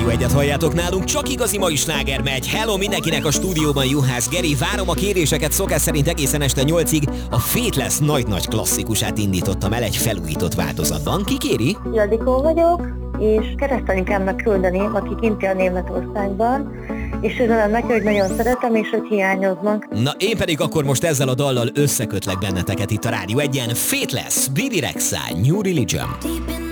Rádió Egyet halljátok nálunk, csak igazi mai sláger megy. Hello mindenkinek a stúdióban, Juhász Geri. Várom a kéréseket, szokás szerint egészen este 8-ig. A Faithless nagy-nagy klasszikusát indítottam el egy felújított változatban. Ki kéri? Ildikó vagyok, és keresztanyukámnak küldeném, aki kint él Németországban, és üzenem neki, hogy nagyon szeretem, és hogy hiányoznak. Na, én pedig akkor most ezzel a dallal összekötlek benneteket itt a Rádió Egyen. Faithless, Bibi Rexha, New Religion.